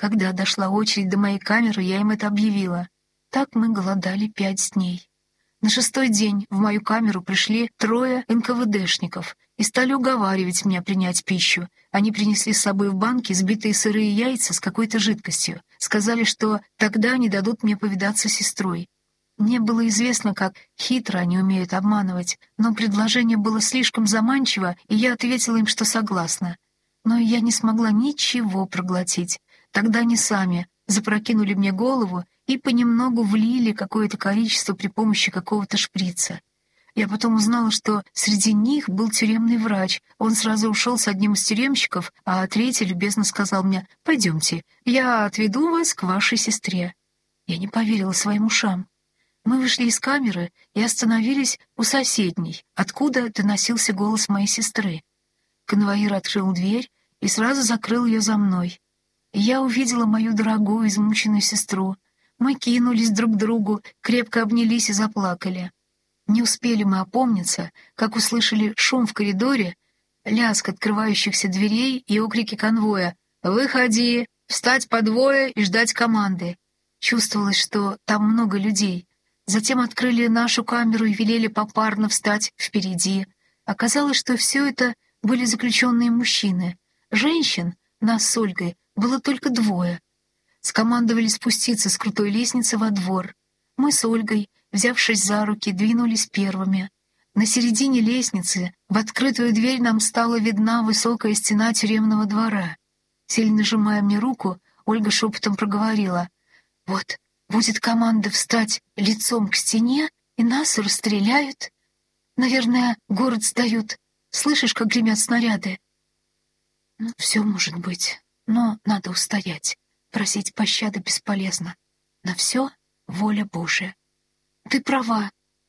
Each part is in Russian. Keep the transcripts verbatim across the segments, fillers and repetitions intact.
Когда дошла очередь до моей камеры, я им это объявила. Так мы голодали пять дней. На шестой день в мою камеру пришли трое эн ка вэ дэшников и стали уговаривать меня принять пищу. Они принесли с собой в банке сбитые сырые яйца с какой-то жидкостью. Сказали, что тогда они дадут мне повидаться с сестрой. Мне было известно, как хитро они умеют обманывать, но предложение было слишком заманчиво, и я ответила им, что согласна. Но я не смогла ничего проглотить. Тогда они сами запрокинули мне голову и понемногу влили какое-то количество при помощи какого-то шприца. Я потом узнала, что среди них был тюремный врач. Он сразу ушел с одним из тюремщиков, а третий любезно сказал мне: «Пойдемте, я отведу вас к вашей сестре». Я не поверила своим ушам. Мы вышли из камеры и остановились у соседней, откуда доносился голос моей сестры. Конвоир открыл дверь и сразу закрыл ее за мной. И я увидела мою дорогую, измученную сестру. Мы кинулись друг к другу, крепко обнялись и заплакали. Не успели мы опомниться, как услышали шум в коридоре, лязг открывающихся дверей и окрики конвоя: «Выходи! Встать по двое и ждать команды!» Чувствовалось, что там много людей. Затем открыли нашу камеру и велели попарно встать впереди. Оказалось, что все это были заключенные мужчины. Женщин, нас с Ольгой, было только двое. Скомандовали спуститься с крутой лестницы во двор. Мы с Ольгой, взявшись за руки, двинулись первыми. На середине лестницы в открытую дверь нам стала видна высокая стена тюремного двора. Сильно сжимая мне руку, Ольга шепотом проговорила: «Вот, будет команда встать лицом к стене, и нас расстреляют. Наверное, город сдают. Слышишь, как гремят снаряды?» «Ну, все может быть, но надо устоять. Просить пощады бесполезно. На все воля Божия». «Ты права».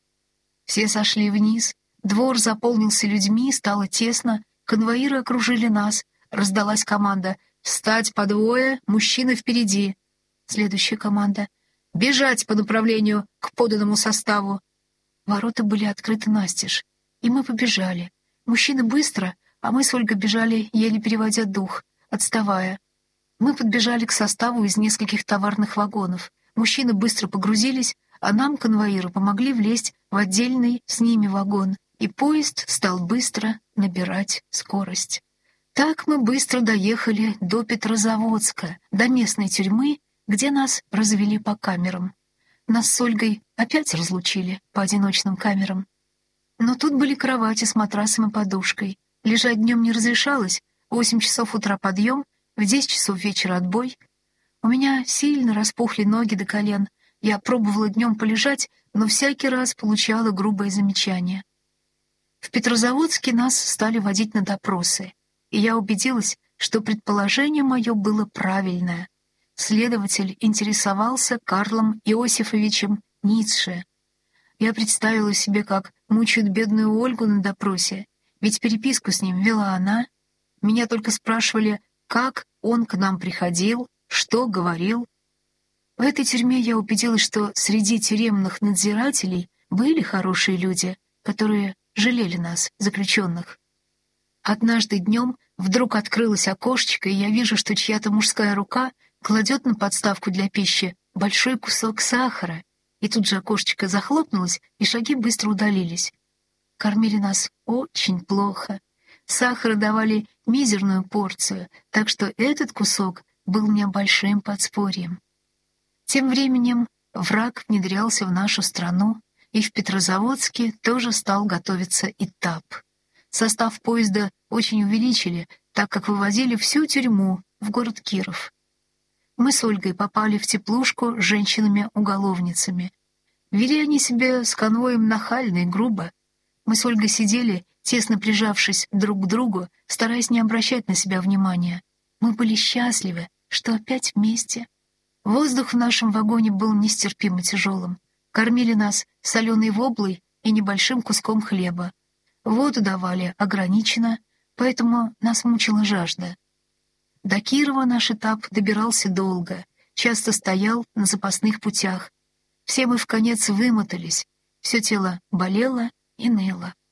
Все сошли вниз, двор заполнился людьми, стало тесно, конвоиры окружили нас, раздалась команда: «Встать по двое, мужчины впереди». Следующая команда: «Бежать по направлению к поданному составу». Ворота были открыты настежь, и мы побежали. Мужчины быстро, а мы с Ольгой бежали, еле переводя дух, отставая. Мы подбежали к составу из нескольких товарных вагонов. Мужчины быстро погрузились, а нам, конвоиру, помогли влезть в отдельный с ними вагон, и поезд стал быстро набирать скорость. Так мы быстро доехали до Петрозаводска, до местной тюрьмы, где нас развели по камерам. Нас с Ольгой опять разлучили по одиночным камерам. Но тут были кровати с матрасом и подушкой. Лежать днем не разрешалось, в восемь часов утра подъем, в десять часов вечера отбой. У меня сильно распухли ноги до колен. Я пробовала днем полежать, но всякий раз получала грубое замечание. В Петрозаводске нас стали водить на допросы, и я убедилась, что предположение мое было правильное. Следователь интересовался Карлом Иосифовичем Ницше. Я представила себе, как мучают бедную Ольгу на допросе, ведь переписку с ним вела она. Меня только спрашивали, как он к нам приходил, что говорил. В этой тюрьме я убедилась, что среди тюремных надзирателей были хорошие люди, которые жалели нас, заключенных. Однажды днем вдруг открылось окошечко, и я вижу, что чья-то мужская рука кладет на подставку для пищи большой кусок сахара, и тут же окошечко захлопнулось, и шаги быстро удалились. Кормили нас очень плохо. Сахара давали мизерную порцию, так что этот кусок был мне большим подспорьем. Тем временем враг внедрялся в нашу страну, и в Петрозаводске тоже стал готовиться этап. Состав поезда очень увеличили, так как вывозили всю тюрьму в город Киров. Мы с Ольгой попали в теплушку с женщинами-уголовницами. Вели они себя с конвоем нахально и грубо. Мы с Ольгой сидели, тесно прижавшись друг к другу, стараясь не обращать на себя внимания. Мы были счастливы, что опять вместе. Воздух в нашем вагоне был нестерпимо тяжелым. Кормили нас соленой воблой и небольшим куском хлеба. Воду давали ограниченно, поэтому нас мучила жажда. До Кирова наш этап добирался долго, часто стоял на запасных путях. Все мы вконец вымотались, все тело болело и ныло.